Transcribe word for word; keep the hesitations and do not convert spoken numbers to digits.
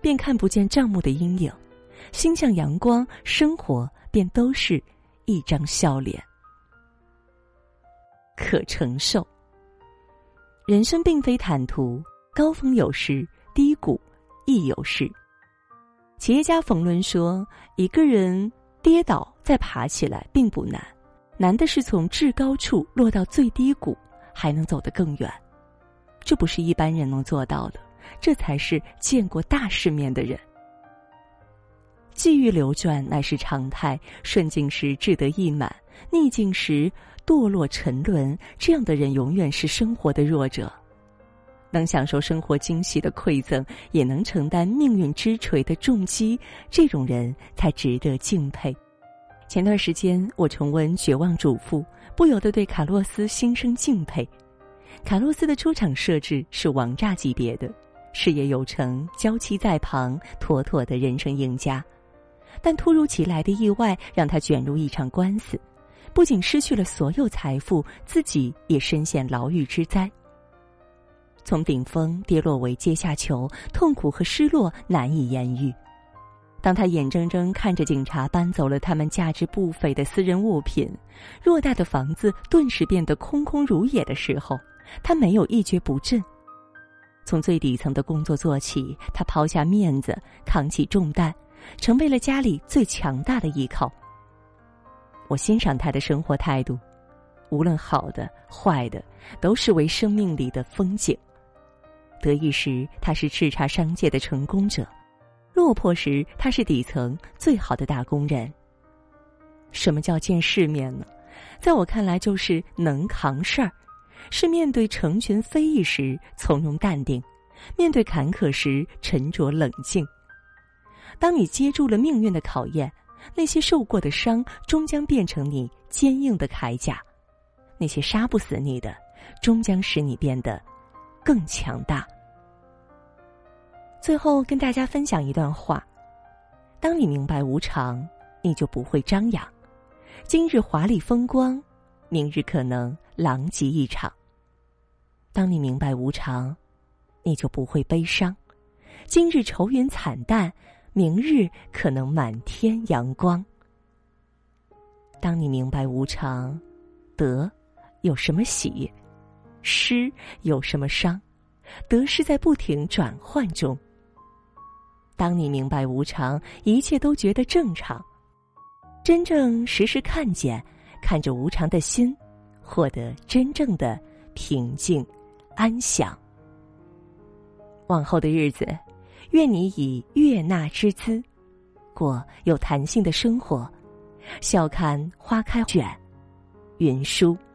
便看不见账目的阴影，心向阳光，生活便都是一张笑脸。可承受。人生并非坦途，高峰有时，低谷亦有时。企业家冯仑说，一个人跌倒再爬起来并不难，难的是从至高处落到最低谷，还能走得更远。这不是一般人能做到的，这才是见过大世面的人。际遇流转乃是常态，顺境时志得意满，逆境时堕落沉沦，这样的人永远是生活的弱者。能享受生活惊喜的馈赠，也能承担命运之锤的重击，这种人才值得敬佩。前段时间我重温《绝望主妇》，不由得对卡洛斯心生敬佩。卡洛斯的出场设置是王炸级别的，事业有成，娇妻在旁，妥妥的人生赢家。但突如其来的意外让他卷入一场官司，不仅失去了所有财富，自己也深陷牢狱之灾。从顶峰跌落为阶下囚，痛苦和失落难以言喻。当他眼睁睁看着警察搬走了他们价值不菲的私人物品，偌大的房子顿时变得空空如也的时候，他没有一蹶不振。从最底层的工作做起，他抛下面子，扛起重担，成为了家里最强大的依靠。我欣赏他的生活态度，无论好的坏的，都视为生命里的风景。得意时，他是叱咤商界的成功者；落魄时，他是底层最好的打工人。什么叫见世面呢？在我看来，就是能扛事儿，是面对成群非议时从容淡定，面对坎坷时沉着冷静。当你接住了命运的考验，那些受过的伤终将变成你坚硬的铠甲，那些杀不死你的，终将使你变得更强大。最后跟大家分享一段话：当你明白无常，你就不会张扬。今日华丽风光，明日可能狼藉一场。当你明白无常，你就不会悲伤。今日愁云惨淡，明日可能满天阳光。当你明白无常，得有什么喜，失有什么伤，得失在不停转换中。当你明白无常，一切都觉得正常。真正时时看见，看着无常的心，获得真正的平静安详。往后的日子，愿你以悦纳之姿过有弹性的生活，笑看花开卷，云舒。